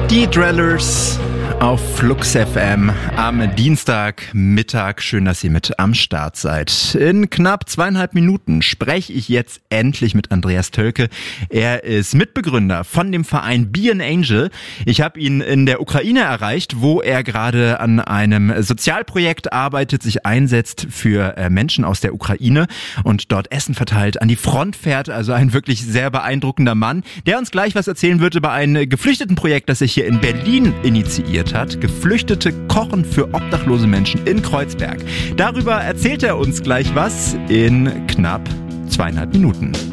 Die Drellers auf Flux FM am Dienstagmittag. Schön, dass ihr mit am Start seid. In knapp 2,5 Minuten spreche ich jetzt endlich mit Andreas Tölke. Er ist Mitbegründer von dem Verein Be an Angel. Ich habe ihn in der Ukraine erreicht, wo er gerade an einem Sozialprojekt arbeitet, sich einsetzt für Menschen aus der Ukraine und dort Essen verteilt, an die Front fährt. Also ein wirklich sehr beeindruckender Mann, der uns gleich was erzählen wird über ein Geflüchtetenprojekt, das sich hier in Berlin initiiert hat. Geflüchtete kochen für obdachlose Menschen in Kreuzberg. Darüber erzählt er uns gleich was in knapp 2,5 Minuten.